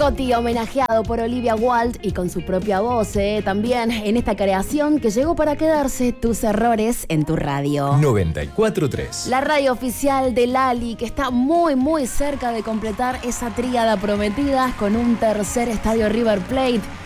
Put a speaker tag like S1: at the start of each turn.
S1: Coti homenajeado por Olivia Wilde y con su propia voz, también en esta creación que llegó para quedarse, Tus errores en tu radio.
S2: 94.3.
S1: La radio oficial de Lali, que está muy muy cerca de completar esa tríada prometida con un tercer estadio River Plate.